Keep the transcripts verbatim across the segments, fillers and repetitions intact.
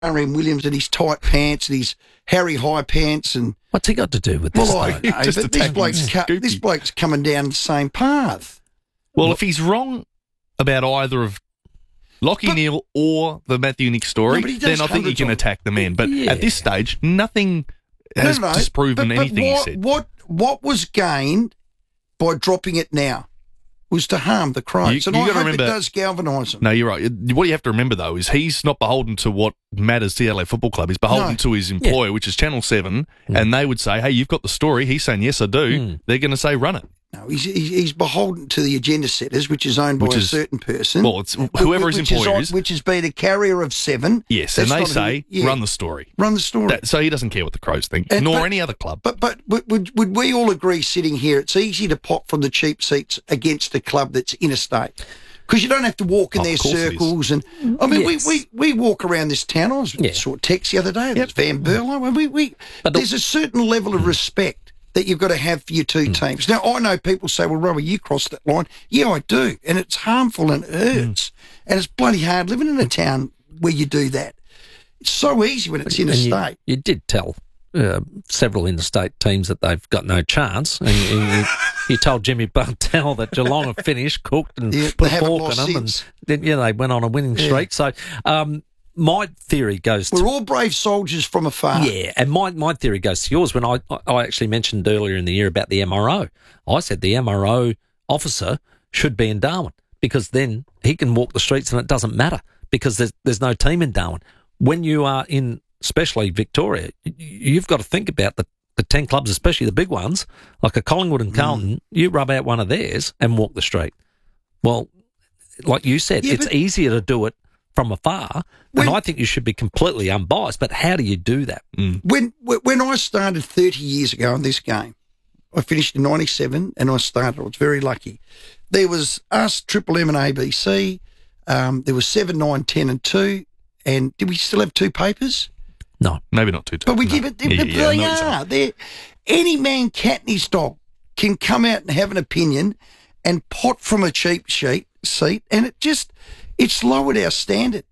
R M Williams and his tight pants and his Harry high pants and what's he got to do with this? well, I though? know, Just but this attacking bloke's, cu- Scoopy. this bloke's coming down the same path. Well, if he's wrong about either of Lockie But- Neal or the Matthew Nick story, No, but he does then I think he hundreds can of- attack the man. But Yeah. at this stage, nothing has No, no, no. disproven But- but anything what, he said. What what was gained by dropping it now was to harm the Crows, You- and you I gotta hope remember- it does galvanise them. No, you're right. What you have to remember, though, is he's not beholden to what matters to the Adelaide Football Club. He's beholden No. to his employer, which is Channel seven, and they would say, hey, you've got the story. He's saying, yes, I do. Mm. They're going to say, run it. No, he's, he's he's beholden to the agenda setters, which is owned by Which a is- certain person. well, it's whoever his which employer on- is. which has been a carrier of seven. Yes, That's and they not a- say, yeah, run the story. run the story. That, so he doesn't care what the Crows think, And- nor but- any other club. But but would, would would we all agree sitting here, it's easy to pop from the cheap seats against a club that's interstate? Because you don't have to walk in Oh, their of course it is. circles. And I mean, Yes. we, we, we walk around this town. I was Yeah. saw a text the other day. There's Van Berlo. And we, we, But the- there's a certain level of respect that you've got to have for your two Hmm. teams. Now, I know people say, well, Robbie, you crossed that line. Yeah, I do. And it's harmful and it hurts. And it's bloody hard living in a town where you do that. It's so easy when it's And you, interstate. you did tell uh, several interstate teams that they've got no chance, and you, you, you told Jimmy Bartell that Geelong have finished, cooked, and Yeah, put they a haven't fork lost on them, since. and then yeah, they went on a winning Yeah. streak. So um, my theory goes to We're all brave soldiers from afar. yeah, and my, my theory goes to yours. When I, I actually mentioned earlier in the year about the M R O, I said the M R O officer should be in Darwin because then he can walk the streets and it doesn't matter because there's there's no team in Darwin. When you are in, especially Victoria, y- you've got to think about the, the ten clubs, especially the big ones, like a Collingwood and Carlton. Mm. You rub out one of theirs and walk the street. Well, like you said, Yeah, it's but- easier to do it from afar, When- and I think you should be completely unbiased. But how do you do that? When when I started thirty years ago in this game, I finished in ninety-seven and I started. I was very lucky. There was us, Triple M and A B C. Um, there was seven, nine, ten and two. And did we still have two papers? No. Maybe not too tough. But we no. did, but, Yeah, but yeah, yeah, I they know what you're saying. are. They're, any man, cat and his dog can come out and have an opinion and pot from a cheap sheet seat, and it just, it's lowered our standard.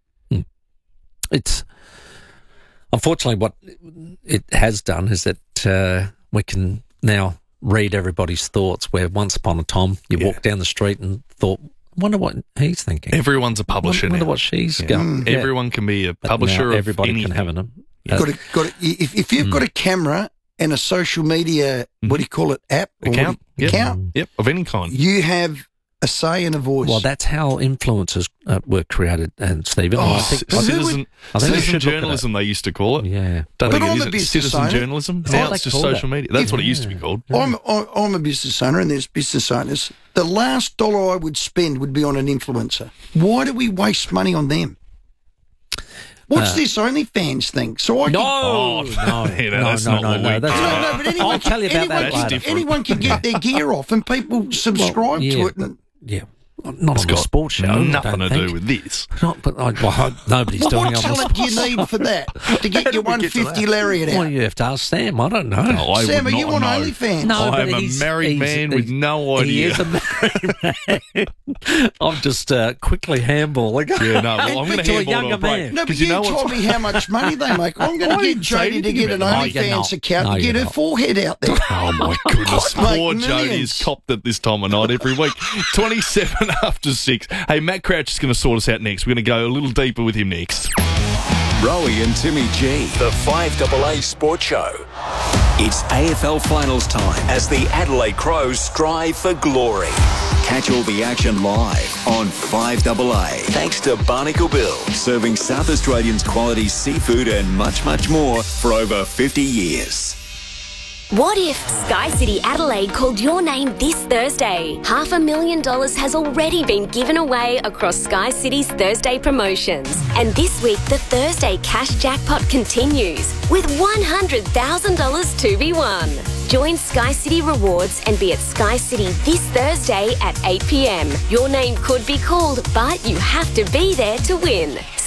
It's unfortunately what it has done is that uh, we can now read everybody's thoughts. Where once upon a time you Yeah. walked down the street and thought, "Wonder what he's thinking." Everyone's a publisher Wonder now. what she's Yeah. going. Yeah. Everyone can be a But publisher now of everybody anything. can have an. You've got to, got to, if, if you've Hmm. got a camera and a social media, what do you call it, app? or what do you- Account? Yep. account, Yep, of any kind. you have a say and a voice. Well, that's how influencers uh, were created, and Stephen. Oh, I C- think, but who citizen would- I think we citizen should look at journalism, they used to call it. yeah. Don't But think it I'm is. a It's business citizen owner. journalism. Oh, Now they it's just call that. social media. That's what it used to be Yeah. called. I'm, I- I'm a business owner and there's business owners. The last dollar I would spend would be on an influencer. Why do we waste money on them? What's Uh, this OnlyFans thing? So I No, Oh, no, yeah, no, that's no, not no, what no. we That's do. can, no, no, but anyone I'll can, tell you about anyone, that That's later. can, different. anyone can get their gear off and people subscribe yeah, to it. And, Yeah, not It's on the got sports show. I nothing don't to think. do with this. Not, but I, well, I hope nobody's well, doing what it on the talent do sports you need for that? To get your we one get to fifty that? lariat Well, out? you have to ask Sam. I don't know. No, I Sam, would are you not on know. OnlyFans? No, I'm but a he's- married he's- man with he's- no He idea. is a married man. I'm just uh, quickly handballing. Yeah, no, well, I'm going To to a handball younger a break. man. No, but 'Cause you, you know told what's- me how much money they make. I'm going I to get didn't say Jodie to anything get an about that. No, you're OnlyFans not. account No, to get you're her not. forehead out there. Oh my goodness, God, poor make Jodie millions. is copped at this time of night every week. twenty-seven after six. Hey, Matt Crouch is going to sort us out next. We're going to go a little deeper with him next. Rowie and Timmy G, the five A A Sports Show. It's A F L Finals time as the Adelaide Crows strive for glory. Catch all the action live on five A A. Thanks to Barnacle Bill, serving South Australians quality seafood and much, much more for over fifty years. What if Sky City Adelaide called your name this Thursday? Half a million dollars has already been given away across Sky City's Thursday promotions. And this week, the Thursday cash jackpot continues with one hundred thousand dollars to be won. Join Sky City Rewards and be at Sky City this Thursday at eight p m. Your name could be called, but you have to be there to win.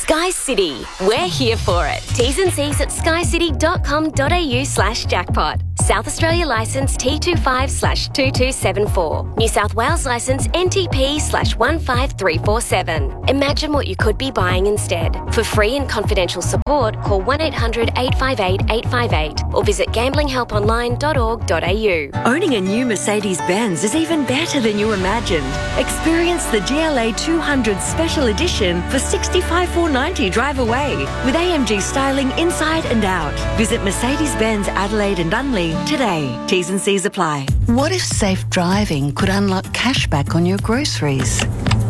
Sky City. We're here for it. T's and C's at skycity.com.au slash jackpot. South Australia licence T twenty-five slash two two seven four. New South Wales licence N T P slash one five three four seven. Imagine what you could be buying instead. For free and confidential support, call one eight hundred eight five eight eight five eight or visit gambling help online dot org dot a u. Owning a new Mercedes-Benz is even better than you imagined. Experience the G L A two hundred Special Edition for sixty-five thousand four hundred ninety dollars drive away with A M G styling inside and out. Visit Mercedes-Benz Adelaide and Unley today. T's and C's apply. What if safe driving could unlock cashback on your groceries?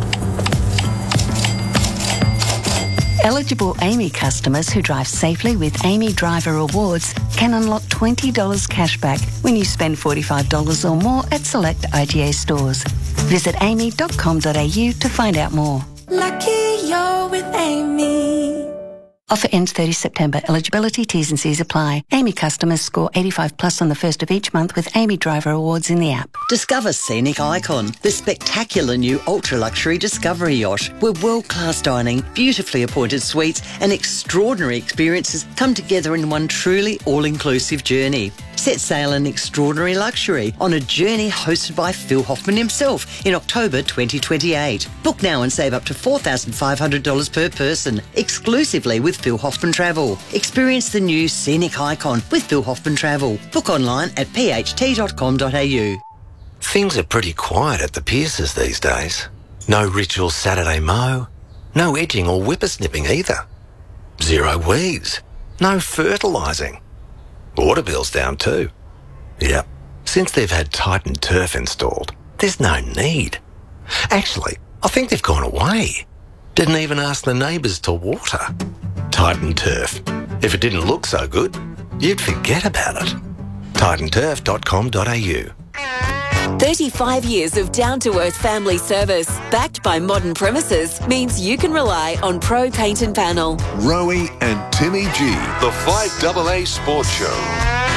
Eligible A M I customers who drive safely with A M I Driver Rewards can unlock twenty dollars cashback when you spend forty-five dollars or more at select I G A stores. Visit A M I dot com dot a u to find out more. Lucky you're with Amy. Offer ends thirtieth September. Eligibility, T's and C's apply. A M I customers score eighty-five plus on the first of each month with A M I Driver Awards in the app. Discover Scenic Icon, the spectacular new ultra-luxury Discovery yacht, where world-class dining, beautifully appointed suites and extraordinary experiences come together in one truly all-inclusive journey. Set sail in extraordinary luxury on a journey hosted by Phil Hoffman himself in October twenty twenty-eight. Book now and save up to four thousand five hundred dollars per person, exclusively with Phil Hoffman Travel. Experience the new Scenic Icon with Phil Hoffman Travel. Book online at p h t dot com dot a u. Things are pretty quiet at the Pierces these days. No ritual Saturday mow, no edging or whippersnipping either. Zero weeds, no fertilising. Water bill's down too. Yep, since they've had Titan Turf installed, there's no need. Actually, I think they've gone away. Didn't even ask the neighbours to water. Titan Turf. If it didn't look so good, you'd forget about it. titan turf dot com dot a u. thirty-five years of down-to-earth family service, backed by modern premises, means you can rely on Pro Paint and Panel. Rowie and Timmy G. The five double A Sports Show.